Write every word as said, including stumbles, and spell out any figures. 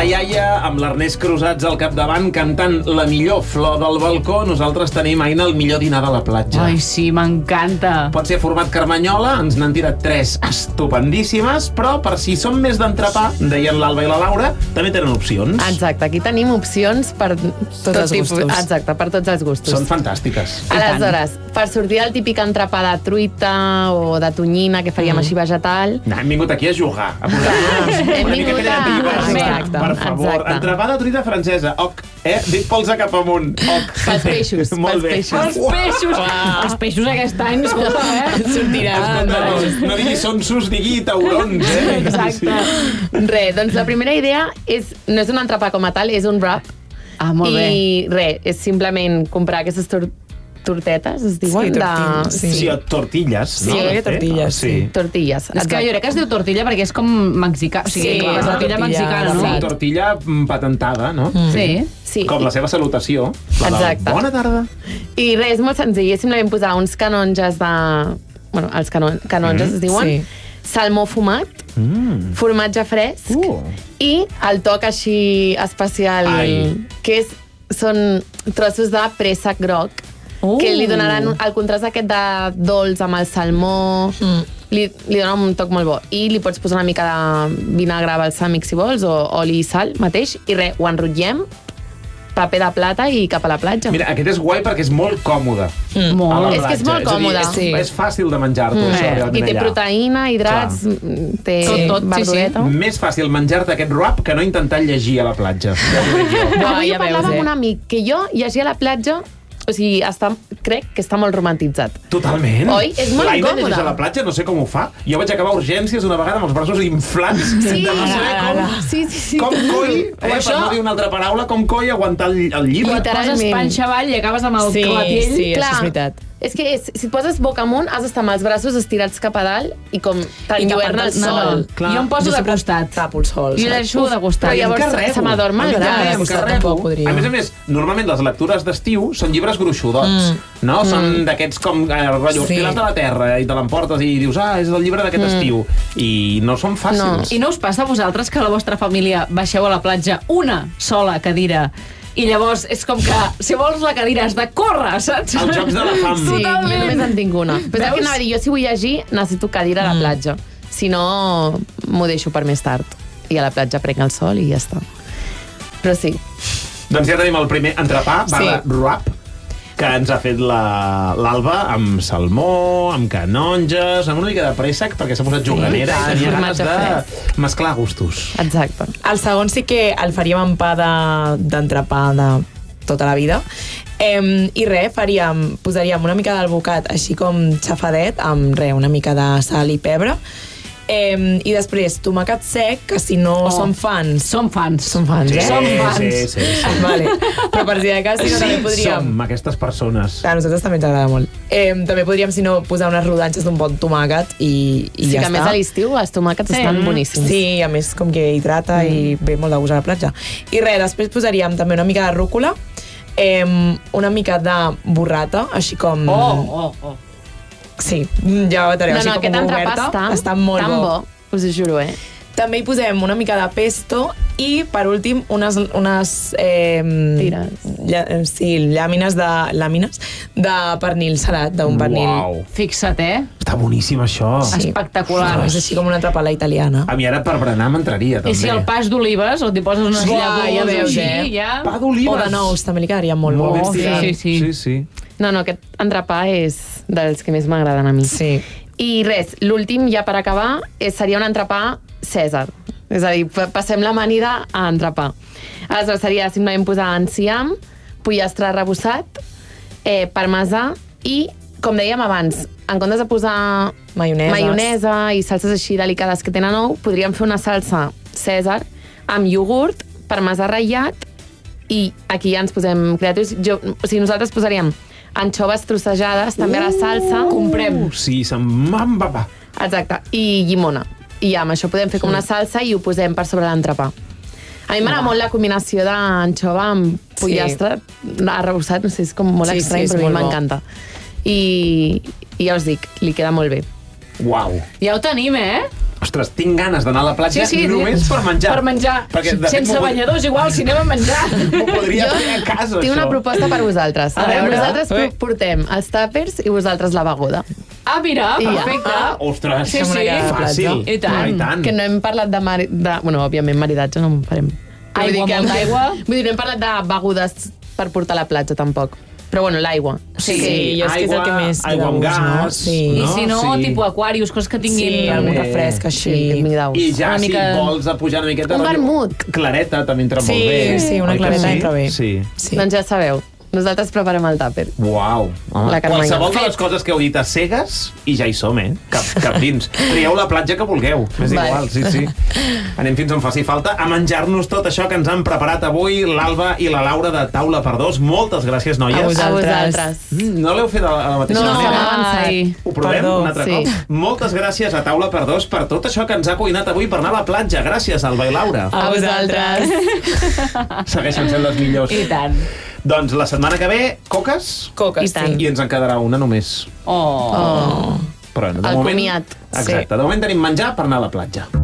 la iaia, amb l'Ernest Crusats al capdavant, cantant la millor flor del balcó. Nosaltres tenim, Aina, el millor dinar de la platja. Ai, sí, m'encanta. Pot ser format carmanyola, ens n'han tirat tres estupendíssimes, però per si som més d'entrepà, deien l'Alba i la Laura, també tenen opcions. Exacte, aquí tenim opcions per tots Tot els tipus. gustos. Exacte, per tots els gustos. Són fantàstiques. Aleshores, per sortir del típic entrepà de truita o de tonyina que faríem mm. així vegetal... No, hem vingut aquí a jugar, a posar-nos hem una mica vingut a... creatives. Exacte, Per favor, exacte. entrepà de truita francesa, oc, eh? Dit polze cap amunt, oc. Pels peixos, Molt pels bé. peixos. Els peixos. Uau. Els peixos aquest any, escolta, eh? Sortiran. No, no digui sonsos, digui taurons, eh? Exacte. Res, doncs la primera idea és, no és un entrepà com a tal, és un wrap. Ah, molt bé. I res, és simplement comprar aquestes tor tortetes, es diuen? Sí, tortilles, de... sí. Sí, o tortilles, Sí, no? crec que tortilles, sí. Tortilles, És que jo crec que es diu tortilla perquè és com mexicà. O sigui, Sí, és clar. la tortilla Tortilla, mexicana, no? Sí, tortilla mm, patentada, no? Mm. Sí. Sí. Com la seva salutació. La de Exacte. Bona tarda. I res, és molt senzill, és simplement posar uns canonges de... Bueno, els canon canonges Mm. es diuen. Sí. Salmó fumat, Mm. formatge fresc Uh. i el toc així especial, Ai. que és, són trossos de préssec groc, Uh. que li donaran el contrast aquest de dolç amb el salmó, mm. li, li dona un toc molt bo. I li pots posar una mica de vinagre balsàmic, si vols, o oli i sal mateix, i res, ho enrotllem, paper de plata i cap a la platja. Mira, aquest és guai perquè és molt còmode. Mm. A la És que és platja. molt còmode. És, a dir, Sí. és, és fàcil de menjar-t'ho, Mm. això, I realment té allà. proteïna, hidrats, té Tot, tot, sí, verdureta. Més fàcil menjar-te aquest wrap que no intentar llegir a la platja. Ja t'ho dic jo. Avui ja ho parlava veus, eh? amb un amic, que jo llegia a la platja, o sigui, està, crec que està molt romantitzat. Totalment. Oi? És molt L'Aina incòmode. llegeix a la platja, no sé com ho fa. Jo vaig acabar a urgències una vegada amb els braços inflats. Sí, de no saber com, sí, sí, sí. com coi, eh, per això- no dir una altra paraula, com coi aguantar el, el llibre. Et poses panxa avall i acabes amb el Sí, clatell. sí, Clar, això és veritat. És que és, si et poses boca amunt, has d'estar amb els braços estirats cap a dalt i com t'enlluerna el No, sol. no. Clar. Jo em poso Jo de sempre costat. tapo el sol. Jo deixo de costat. Però llavors Encarrego. se m'adorm el A mi braç. també, em costat carrego. tampoc podria. A més a més, normalment les lectures d'estiu són llibres gruixudots, no? Són d'aquests com eh, rotllo, Sí. pilars de la terra, i te l'emportes i dius, ah, és el llibre d'aquest estiu. I no són fàcils. I no us passa a vosaltres que la vostra família baixeu a la platja una sola cadira i llavors és com que, si vols la cadira has de córrer, saps? Els jocs de la fam. Sí, jo Totalment. només en tinc una. Però és Veus? que anava a dir, jo si vull llegir necessito cadira a la platja. Si no, m'ho deixo per més tard. I a la platja prenc el sol i ja està. Però sí. Doncs ja tenim el primer entrepà, barra Sí. wrap, que ens ha fet la- l'Alba amb salmó, amb canonges, amb una mica de préssec, perquè s'ha posat juganera i i tenia ganes formatge de mesclar gustos. Exacte. El segon sí que el faríem amb pa de- d'entrepà de, de tota la vida. Eh, I res, faríem, posaríem una mica d'alvocat, així com xafadet, amb res, una mica de sal i pebre. Eh, I després, tomàquet sec, que si no Oh. som fans... Som fans. Som fans, Sí, eh? Som fans. sí, sí, sí. Vale. Però per si de cas, si no, també Sí, podríem... som aquestes persones. A nosaltres també ens agrada molt. Eh, també podríem, si no, posar unes rodanxes d'un bon tomàquet i, i sí, ja que a està. més a l'estiu els tomàquets Sí. estan boníssims. Sí, a més com que hidrata mm. i ve molt de gust a la platja. I res, després posaríem també una mica de rúcula, eh, una mica de burrata, així com... Oh, oh, oh. Sí, ja ho veureu, No, així no, com aquest entrepà oberta. està, Està molt tan bo. bo. Us ho juro, eh? També hi posem una mica de pesto i, per últim, unes, unes eh, Tires. lla, sí, làmines de, làmines de pernil salat, d'un pernil. Uau. Fixa't, eh? Està boníssim, això. Sí. Espectacular. És així com una trapala italiana. A mi ara per berenar m'entraria, també. I si el pa és d'olives, o t'hi poses unes Uah, llavors ja veus, així, eh? ja... Pa O d'olives. de nous, també li quedaria molt, Molt ben bo. estirat. sí, sí. sí, sí. No, no, aquest entrepà és dels que més m'agraden a mi. Sí. I res, l'últim, ja per acabar, és, seria un entrepà Cèsar. És a dir, pa- passem l'amanida a entrepà. Aleshores, seria simplement posar enciam, pollastre arrebossat, eh, parmesà i, com dèiem abans, en comptes de posar Maioneses. maionesa i salses així delicades que tenen ou, podríem fer una salsa Cèsar amb iogurt, parmesà ratllat i aquí ja ens posem creatius. Jo, o sigui, nosaltres posaríem anxoves trossejades també a la salsa. Comprem. Uh, sí, se'm va, va. Exacte, i llimona. I amb això podem fer com una salsa i ho posem per sobre l'entrepà. A mi m'agrada molt la combinació d'anxova amb pollastre arrebossat, no sé, és com molt Sí, estrany, sí, és però a mi molt bo. m'encanta. I, I ja us dic, li queda molt bé. Uau. Ja ho tenim, eh? Ostres, tinc ganes d'anar a la platja Sí, sí, només per menjar. Per menjar. Perquè, de fet, Sense m'ho pod- banyadors, igual, si anem a menjar. M'ho podria fer a casa, tinc una això. proposta per vosaltres. A veure. Nosaltres Ui. portem els tàpers i vosaltres la beguda. Ah, mira, I ja. perfecte. Ah, ostres, Sí, sí. fàcil. I tant. Ah, i tant. Que no hem parlat de... Mari... de bueno, òbviament, maridatge no en farem. Però Aigua, vull dir que- molta aigua. Vull dir, no hem parlat de begudes per portar a la platja, tampoc. Però bueno, l'aigua. Sí, sí, jo és que és el que més aigua amb de gust, no? gas, Sí. I no? si no, Sí. tipus aquarius, coses que tinguin... Sí, algun refresc així. Sí, mi daus. I ja, Una si mica- vols a pujar una miqueta... Un rotllo- vermut. Clareta també entra Sí, molt bé. sí, una Oi que clareta sí? entra bé. Sí. Sí. Doncs ja sabeu, nosaltres preparem el tàper. Uau. Home, La Carmanya. qualsevol de Fet. les coses que heu dit a cegues i ja hi som, eh? Cap, cap dins. Trieu la platja que vulgueu. És Vale. igual, sí, sí. Anem fins on faci falta a menjar-nos tot això que ens han preparat avui l'Alba i la Laura de Taula per Dos. Moltes gràcies, noies. A vosaltres. A vosaltres. Mm, no l'heu fet a la, a la mateixa No, manera? avançat. Ai. Ho provem Perdó, un altre sí. cop? Moltes gràcies a Taula per Dos per tot això que ens ha cuinat avui per anar a la platja. Gràcies, Alba i Laura. A vosaltres. Segueixen sent les millors. I tant. Doncs la setmana que ve, coques, Coques, I tant. sí. i ens en quedarà una només. Oh. Oh. Però bueno, de El moment... comiat. Exacte, de moment tenim menjar per anar a la platja.